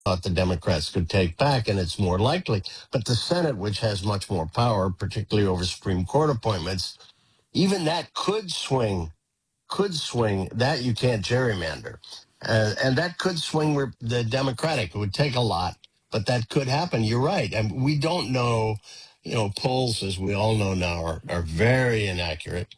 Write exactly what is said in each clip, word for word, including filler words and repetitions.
thought the Democrats could take back, and it's more likely. But the Senate, which has much more power, particularly over Supreme Court appointments, even that could swing could swing that you can't gerrymander, uh, and that could swing re- the Democratic. It would take a lot, but that could happen. You're right, and we don't know. You know, polls, as we all know now, are, are very inaccurate,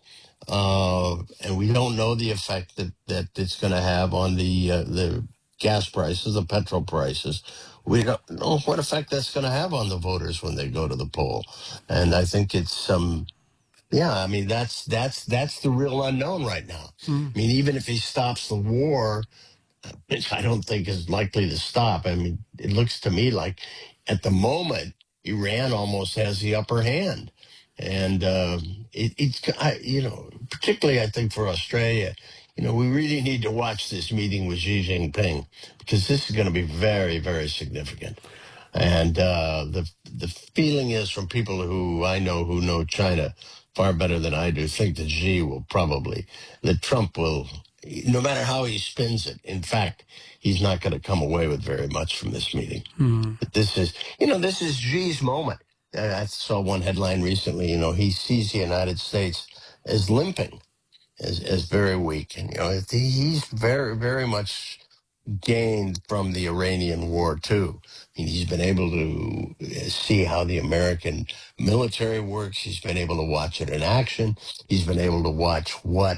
uh, and we don't know the effect that that it's going to have on the uh, the gas prices, the petrol prices. We don't know what effect that's going to have on the voters when they go to the poll, and I think it's um yeah, I mean that's that's that's the real unknown right now. Mm. I mean, even if he stops the war, which I don't think is likely to stop. I mean, it looks to me like at the moment Iran almost has the upper hand, and uh, it, it's I, you know particularly I think for Australia, you know, we really need to watch this meeting with Xi Jinping because this is going to be very very significant. And uh, the the feeling is from people who I know who know China far better than I do, think that Xi will probably, that Trump will, no matter how he spins it. In fact, he's not going to come away with very much from this meeting. Mm. But this is, you know, this is Xi's moment. Uh, I saw one headline recently. You know, he sees the United States as limping, as as very weak, and you know, he's very very much gained from the Iranian war too. I mean, he's been able to uh, see how the American military works. He's been able to watch it in action. He's been able to watch what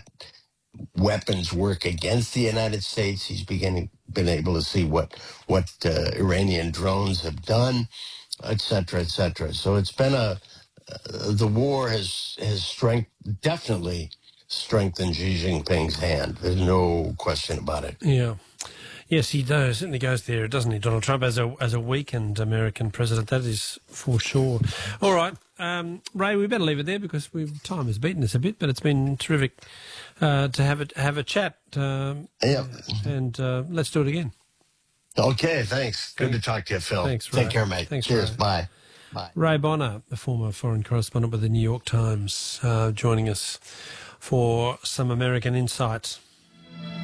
weapons work against the United States. He's beginning been able to see what what uh, Iranian drones have done, et cetera, et cetera. So it's been a uh, the war has has strength definitely strengthened Xi Jinping's hand. There's no question about it. Yeah. Yes, he does. Certainly goes there, doesn't he, Donald Trump, as a as a weakened American president? That is for sure. All right, um, Ray, we better leave it there because we've time has beaten us a bit, but it's been terrific uh, to have a have a chat. Um, Yeah. and uh, let's do it again. Okay, thanks. Good Thanks. to talk to you, Phil. Thanks, Take Ray. care, mate. Thanks, Cheers. Ray. Bye. Bye. Ray Bonner, the former foreign correspondent with the New York Times, uh, joining us for some American insights.